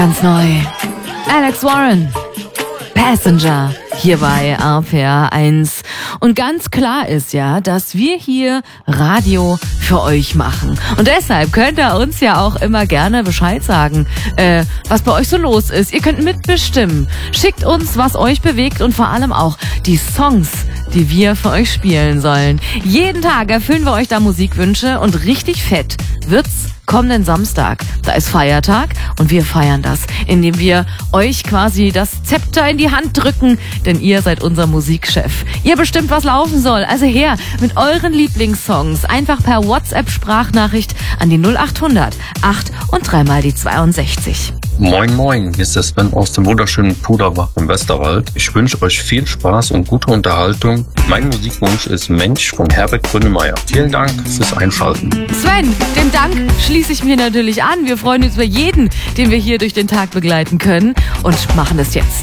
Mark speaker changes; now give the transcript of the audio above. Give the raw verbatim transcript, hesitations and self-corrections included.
Speaker 1: Ganz neu. Alex Warren. Passenger. Hier bei R P R eins. Und ganz klar ist ja, dass wir hier Radio für euch machen. Und deshalb könnt ihr uns ja auch immer gerne Bescheid sagen, äh, was bei euch so los ist. Ihr könnt mitbestimmen. Schickt uns, was euch bewegt und vor allem auch die Songs, die wir für euch spielen sollen. Jeden Tag erfüllen wir euch da Musikwünsche und richtig fett wird's kommenden Samstag. Da ist Feiertag und wir feiern das, indem wir euch quasi das Zepter in die Hand drücken, denn ihr seid unser Musikchef. Ihr bestimmt, was laufen soll. Also her mit euren Lieblingssongs. Einfach per WhatsApp-Sprachnachricht an die null acht hundert acht und dreimal die zweiundsechzig.
Speaker 2: Moin Moin, hier ist der Sven aus dem wunderschönen Puderbach im Westerwald. Ich wünsche euch viel Spaß und gute Unterhaltung. Mein Musikwunsch ist Mensch von Herbert Grönemeyer. Vielen Dank fürs Einschalten.
Speaker 1: Sven, dem Dank schließe ich mir natürlich an. Wir freuen uns über jeden, den wir hier durch den Tag begleiten können und machen das jetzt.